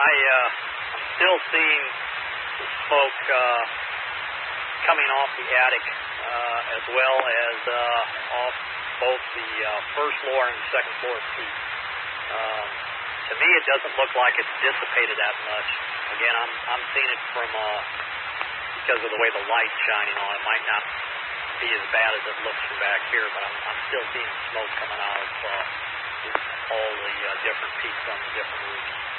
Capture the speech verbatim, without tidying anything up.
I, uh, I'm still seeing the smoke uh, coming off the attic uh, as well as uh, off both the uh, first floor and second floor peak. Um, to me, it doesn't look like it's dissipated that much. Again, I'm I'm seeing it from uh, because of the way the light's shining on it. Might not be as bad as it looks from back here, but I'm, I'm still seeing smoke coming out of uh, all the uh, different peaks on the different roofs.